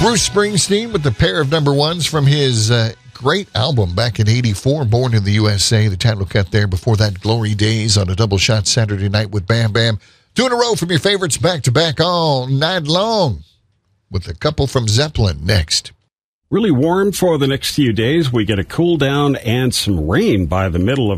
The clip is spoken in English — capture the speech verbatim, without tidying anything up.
Bruce Springsteen with the pair of number ones from his uh, great album back in eighty-four, Born in the U S A. The title cut there. Before that, Glory Days on a double shot Saturday night with Bam Bam. Two in a row from your favorites back-to-back all night long with a couple from Zeppelin next. Really warm for the next few days. We get a cool down and some rain by the middle of